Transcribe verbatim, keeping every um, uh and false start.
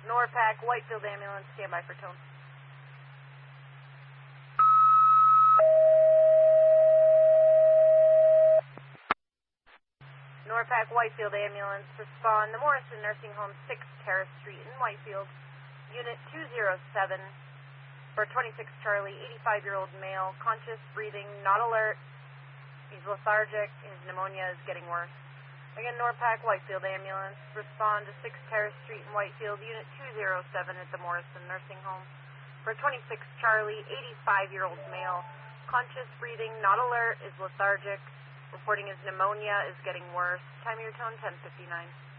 Norpac, Whitefield ambulance, standby for tone. Norpac, Whitefield ambulance, respond the Morrison Nursing Home, six Terrace Street in Whitefield. Unit two zero seven for twenty-six Charlie, eighty-five-year-old male, conscious, breathing, not alert. He's lethargic. His pneumonia is getting worse. Again, Norpac, Whitefield ambulance, respond to six Terrace Street in Whitefield, Unit two zero seven at the Morrison Nursing Home. For twenty-six Charlie, eighty-five-year-old male, conscious, breathing, not alert, is lethargic. Reporting his pneumonia is getting worse. Time of your tone, ten fifty-nine.